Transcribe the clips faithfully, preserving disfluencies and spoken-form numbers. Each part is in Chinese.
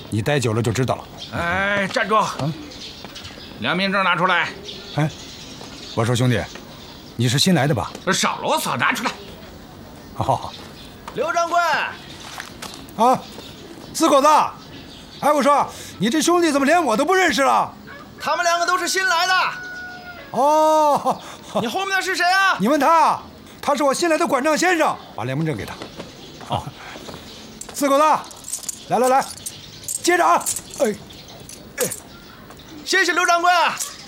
你待久了就知道了。 哎，站住！嗯，良民证拿出来。 哎，我说兄弟，你是新来的吧？ 少啰嗦，拿出来。 好好好。 刘掌柜。 啊，四狗子。哎，我说你这兄弟怎么连我都不认识了？ 他们两个都是新来的。 哦， 你后面的是谁啊？ 你问他，他是我新来的管账先生，把良民证给他。好，四狗子，来来来，接着啊！哎， 哎，谢谢刘掌柜。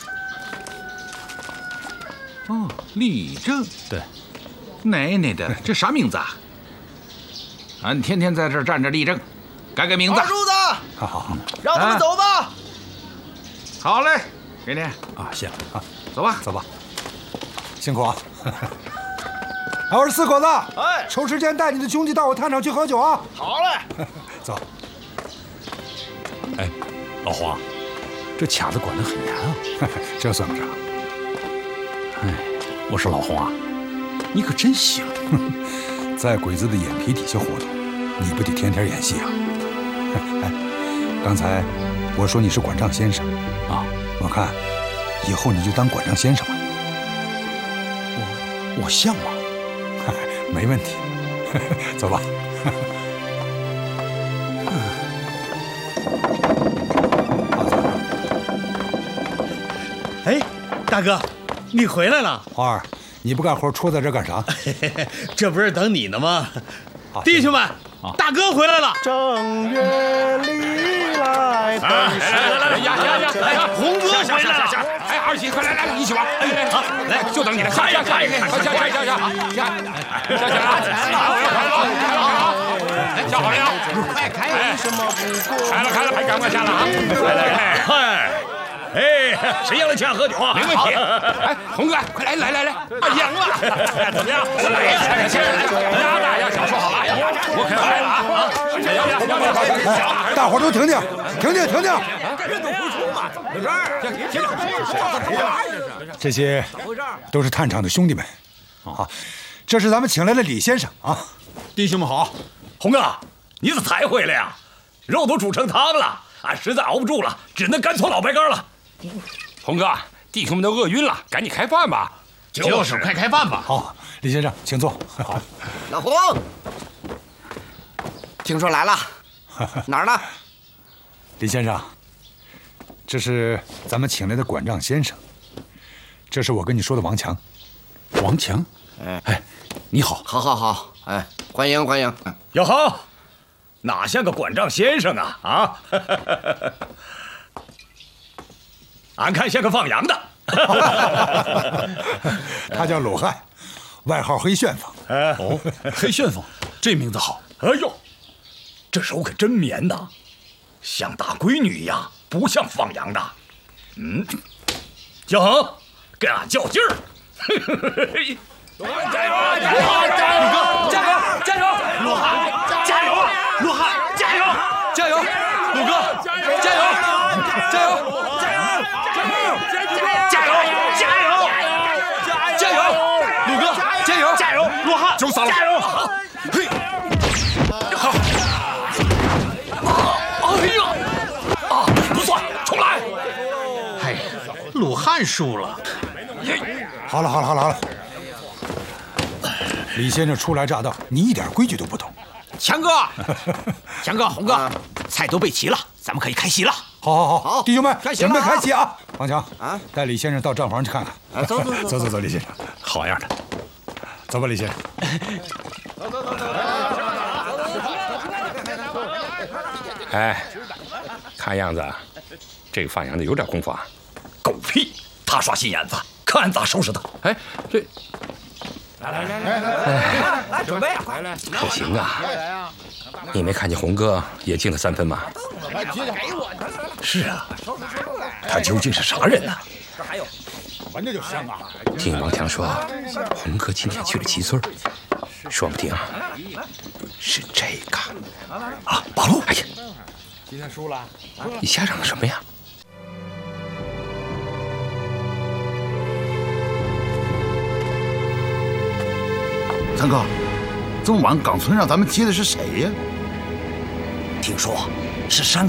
哦，立正。 对， 奶奶的，这啥名字啊？俺天天在这儿站着立正，改改名字。 二柱子， 好好好， 让他们走吧。 好嘞，给你啊，谢了啊， 走吧， 走吧，辛苦啊。哎，我说四狗子， 哎， 抽时间带你的兄弟到我探场去喝酒啊。 好嘞， 走。 哎，老黄，这卡子管得很严啊。 这算不啥。 哎，我说老洪啊，你可真行， 在鬼子的眼皮底下活动，你不得天天演戏啊？哎，刚才我说你是管账先生啊，我看以后你就当管账先生吧。 我我像吗？ 没问题，走吧。 哎，大哥，你回来了。 花儿，你不干活戳在这干啥？ 这不是等你呢吗？弟兄们，大哥回来了。 正月里来的是来呀呀呀！来呀， 红哥回来了。 哎，二喜，快来来，一起玩。哎，好，来，就等你了。下呀下呀下下下下下下下下好了， 快开！为什么不过？ 开了开了，快赶快下了啊！来来来， 嗨，哎，谁要来抢喝酒啊？ 没问题。哎，红哥，快来来来来， 赢了，怎么样？ 来呀，先来，压大要小说好了，我可要来了啊！ 哎，大伙都停停，停停停停！ 认赌服输嘛，怎么回事？ 这些都是探场的兄弟们，啊，这是咱们请来的李先生啊。 弟兄们好， 红哥，你咋才回来呀？肉都煮成汤了，俺实在熬不住了，只能干搓老白干了。 红哥，弟兄们都饿晕了，赶紧开饭吧。 就是，快开饭吧。 好，李先生，请坐。好， 老洪，听说来了，哪儿呢？ 李先生，这是咱们请来的管账先生，这是我跟你说的王强。 王强， 哎哎，你好， 好，好，好，哎，欢迎，欢迎。 哟呵，哪像个管账先生啊啊！俺看像个放羊的。 他叫鲁汉，外号黑旋风。 哦，黑旋风，这名字好。 哎呦，这手可真绵呐，像大闺女一样，不像放羊的。嗯，小恒，跟俺较劲儿。加油！加油！加油！加油！加油！鲁汉，加油！鲁汉，加油！加油！鲁哥，加油！加油！加油！加油！加油！加油！加油！鲁哥，加油！加油！鲁汉， 就散了。 加油！嘿，好。哎呀，啊，不算，重来。 哎，鲁汉输了。 好了好了好了好了，李先生初来乍到，你一点规矩都不懂。 强哥，强哥，红哥，菜都备齐了，咱们可以开席了。 好好好， 好弟兄们， 开席了准备开席啊！王强啊， 带李先生到账房去看看。 啊，走走走走走，李先生， 好样的， 走吧，李先生。 哎，看样子这个放羊的有点功夫啊。 狗屁！他耍心眼子，看俺咋收拾他！ 哎，这来来来来来来，准备来来， 可行啊！你没看见红哥也进了三分吗？ 是啊，他究竟是啥人呢？ 这还有， 闻着就香啊！ 听王强说，红哥今天去了七村，说不定是这个啊，八路！ 哎呀， 今天输了， 你瞎嚷什么呀？ 三哥，这么晚，岗村让咱们接的是谁呀？ 听说是山